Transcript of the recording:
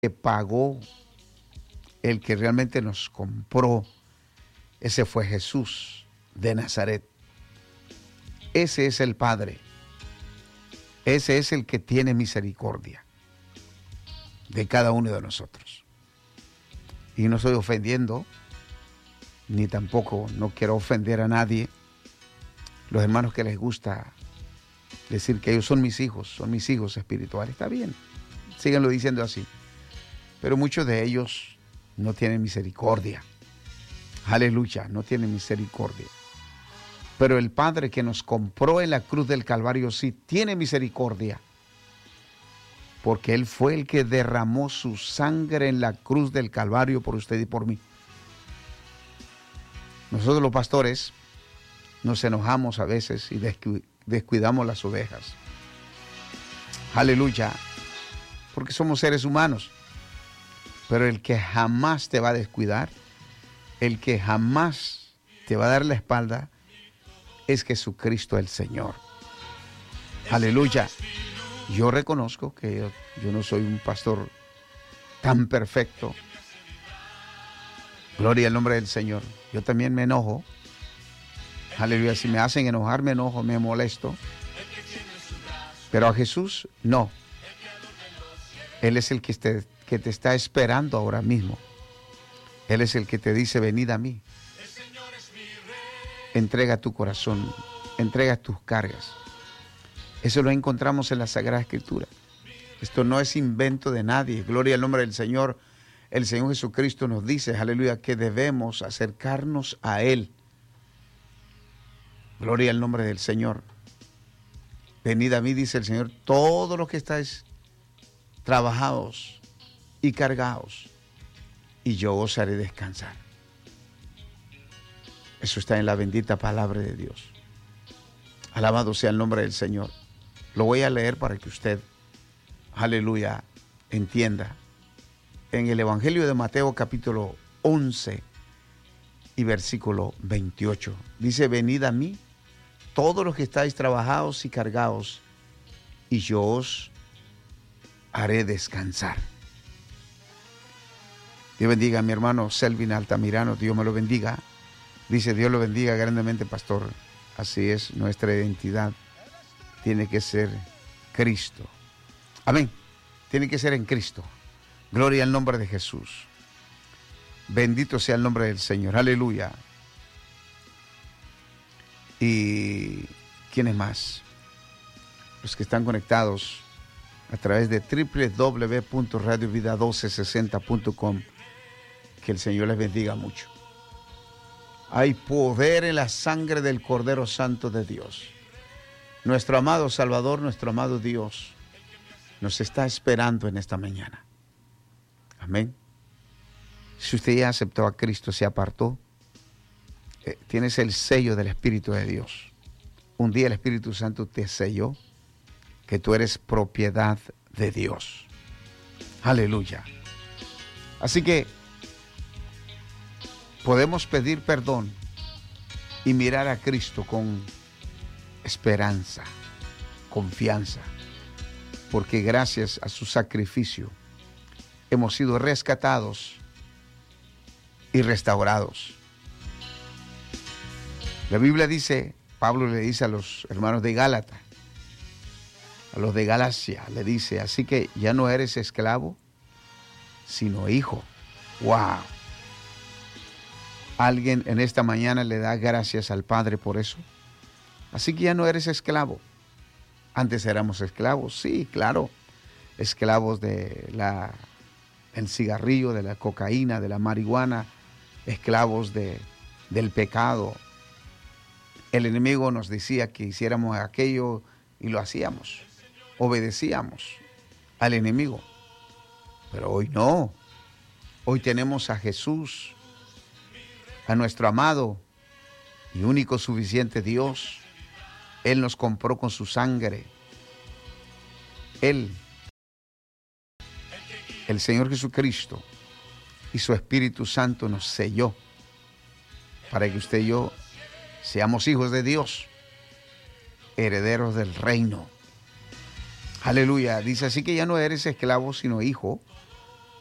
que pagó, el que realmente nos compró, ese fue Jesús de Nazaret. Ese es el Padre. Ese es el que tiene misericordia de cada uno de nosotros. Y no estoy ofendiendo, ni tampoco no quiero ofender a nadie. Los hermanos que les gusta decir que ellos son mis hijos espirituales, está bien, síganlo diciendo así. Pero muchos de ellos no tienen misericordia. Aleluya, no tienen misericordia. Pero el Padre que nos compró en la cruz del Calvario sí tiene misericordia. Porque Él fue el que derramó su sangre en la cruz del Calvario por usted y por mí. Nosotros los pastores nos enojamos a veces y descuidamos las ovejas. Aleluya. Porque somos seres humanos. Pero el que jamás te va a descuidar, el que jamás te va a dar la espalda, es Jesucristo el Señor. Aleluya. Yo reconozco que yo no soy un pastor tan perfecto. Gloria al nombre del Señor. Yo también me enojo. Aleluya. Si me hacen enojar, me enojo, me molesto. Pero a Jesús, no. Él es el que te está esperando ahora mismo. Él es el que te dice, venid a mí. Entrega tu corazón, entrega tus cargas. Eso lo encontramos en la Sagrada Escritura. Esto no es invento de nadie. Gloria al nombre del Señor. El Señor Jesucristo nos dice, aleluya, que debemos acercarnos a Él. Gloria al nombre del Señor. Venid a mí, dice el Señor, todos los que estáis trabajados y cargados, y yo os haré descansar. Eso está en la bendita palabra de Dios. Alabado sea el nombre del Señor. Lo voy a leer para que usted, aleluya, entienda. En el Evangelio de Mateo capítulo 11 y versículo 28. Dice, venid a mí, todos los que estáis trabajados y cargados, y yo os haré descansar. Dios bendiga a mi hermano Selvin Altamirano, Dios me lo bendiga. Dice, Dios lo bendiga grandemente, pastor. Así es, nuestra identidad tiene que ser Cristo. Amén. Tiene que ser en Cristo. Gloria al nombre de Jesús. Bendito sea el nombre del Señor. Aleluya. ¿Y quiénes más? Los que están conectados a través de www.radiovida1260.com. Que el Señor les bendiga mucho. Hay poder en la sangre del Cordero Santo de Dios. Nuestro amado Salvador, nuestro amado Dios, nos está esperando en esta mañana. Amén. Si usted ya aceptó a Cristo, se apartó, tienes el sello del Espíritu de Dios. Un día el Espíritu Santo te selló que tú eres propiedad de Dios. Aleluya. Así que podemos pedir perdón y mirar a Cristo con esperanza, confianza, porque gracias a su sacrificio hemos sido rescatados y restaurados. La Biblia dice, Pablo le dice a los hermanos de Gálatas, a los de Galacia, le dice, así que ya no eres esclavo, sino hijo. ¡Wow! Alguien en esta mañana le da gracias al Padre por eso. Así que ya no eres esclavo. Antes éramos esclavos, sí, claro. Esclavos del cigarrillo, de la cocaína, de la marihuana. Esclavos del pecado. El enemigo nos decía que hiciéramos aquello y lo hacíamos. Obedecíamos al enemigo. Pero hoy no. Hoy tenemos a Jesús, a nuestro amado y único suficiente Dios. Él nos compró con su sangre. Él, el Señor Jesucristo y su Espíritu Santo nos selló para que usted y yo seamos hijos de Dios, herederos del reino. Aleluya. Dice, así que ya no eres esclavo, sino hijo.